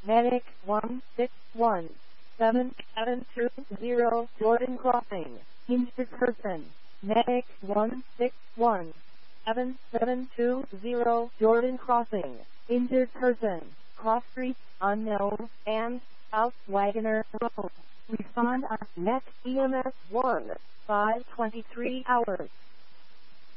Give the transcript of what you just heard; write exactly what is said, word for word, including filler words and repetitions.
Medic one six one seven seven two zero Jordan Crossing. Injured person. Medic one six one seven seven two zero Jordan Crossing. Injured person. Cross street unknown and South Wagoner Road. Respond on next E M S one five twenty-three hours.